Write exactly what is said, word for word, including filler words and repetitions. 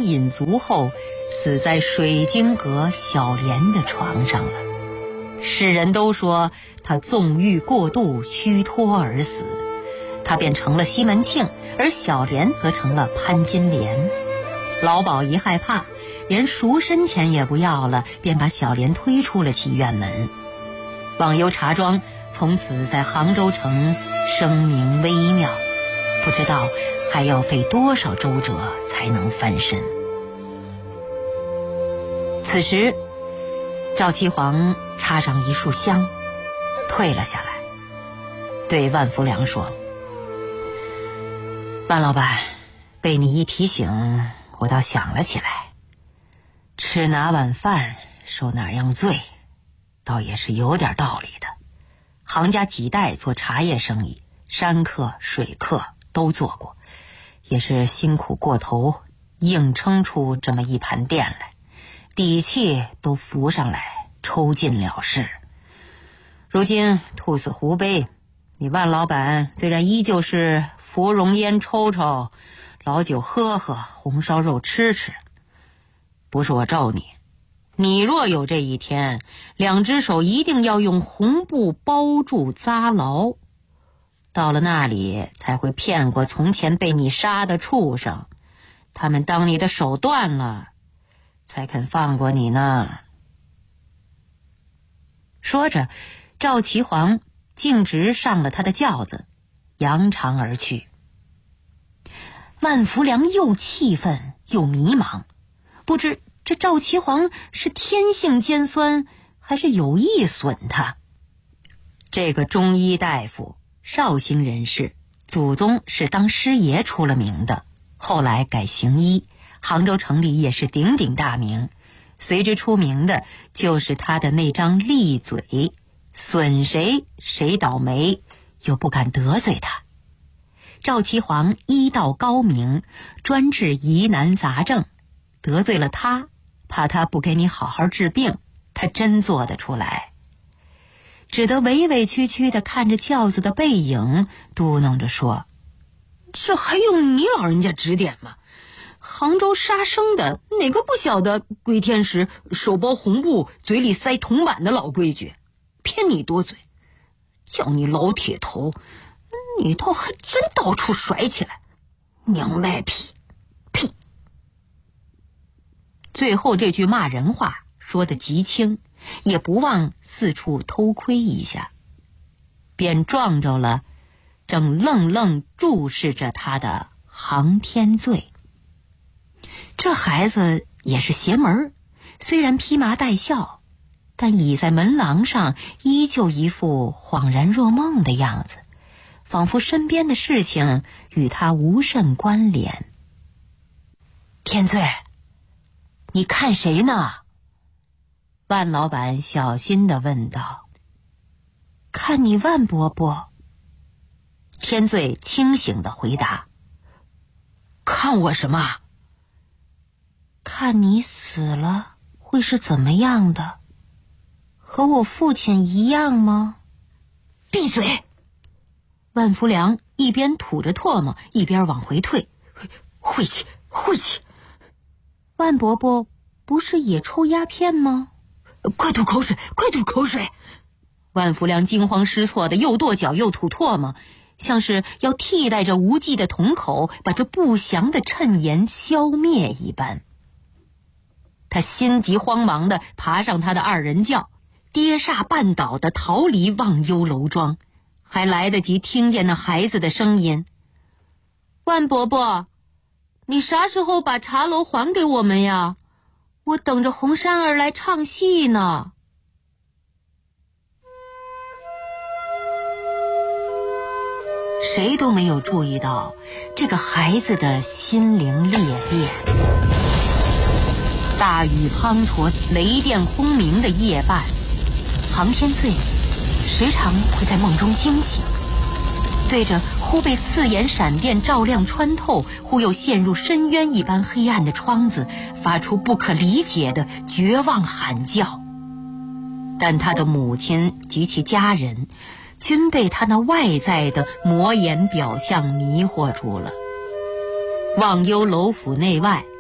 荒饮足后，死在水晶阁小莲的床上了。世人都说他纵欲过度，虚脱而死，他便成了西门庆，而小莲则成了潘金莲。老鸨一害怕，连赎身钱也不要了，便把小莲推出了妓院门。忘忧茶庄从此在杭州城声名微妙，不知道还要费多少周折才能翻身。此时赵岐黄插上一束香，退了下来，对万福良说：万老板，被你一提醒，我倒想了起来，吃哪碗饭受哪样罪，倒也是有点道理的。行家几代做茶叶生意，山客水客都做过，也是辛苦过头，硬撑出这么一盘店来，底气都浮上来，抽尽了事。如今兔死狐悲，你万老板虽然依旧是芙蓉烟抽抽，老酒喝喝，红烧肉吃吃，不是我咒你，你若有这一天，两只手一定要用红布包住扎牢，到了那里才会骗过从前被你杀的畜生，他们当你的手断了，才肯放过你呢。说着，赵岐黄径直上了他的轿子，扬长而去。万福良又气愤又迷茫，不知这赵岐黄是天性尖酸，还是有意损他。这个中医大夫，绍兴人士，祖宗是当师爷出了名的，后来改行医，杭州城里也是鼎鼎大名。随之出名的就是他的那张利嘴，损谁谁倒霉，又不敢得罪他。赵岐黄医道高明，专治疑难杂症，得罪了他，怕他不给你好好治病，他真做得出来。只得委委屈屈地看着轿子的背影，嘟囔着说：这还用你老人家指点吗？杭州杀生的哪个不晓得归天时手包红布嘴里塞铜板的老规矩，偏你多嘴，叫你老铁头，你倒还真到处甩起来，娘卖批屁。最后这句骂人话说得极轻，也不忘四处偷窥一下，便撞着了正愣愣注视着他的杭天罪。这孩子也是邪门，虽然披麻戴孝，但倚在门廊上依旧一副恍然若梦的样子，仿佛身边的事情与他无甚关联。天罪，你看谁呢？万老板小心地问道。看你万伯伯。天罪清醒地回答。看我什么？看你死了会是怎么样的？和我父亲一样吗？闭嘴！万福良一边吐着唾沫，一边往回退。晦气，晦气！万伯伯不是也抽鸦片吗？快吐口水，快吐口水！万福良惊慌失措的又跺脚又吐唾沫，像是要替代着无忌的瞳口，把这不祥的谶言消灭一般。他心急慌忙地爬上他的二人轿，跌煞绊倒地逃离忘忧楼庄，还来得及听见那孩子的声音：万伯伯，你啥时候把茶楼还给我们呀？我等着红珊儿来唱戏呢。谁都没有注意到这个孩子的心灵裂变。大雨滂沱，雷电轰鸣的夜半，杭天罪时常会在梦中惊醒，对着忽被刺眼闪电照亮穿透，忽又陷入深渊一般黑暗的窗子，发出不可理解的绝望喊叫。但他的母亲及其家人均被他那外在的魔眼表象迷惑住了。忘忧楼府内外，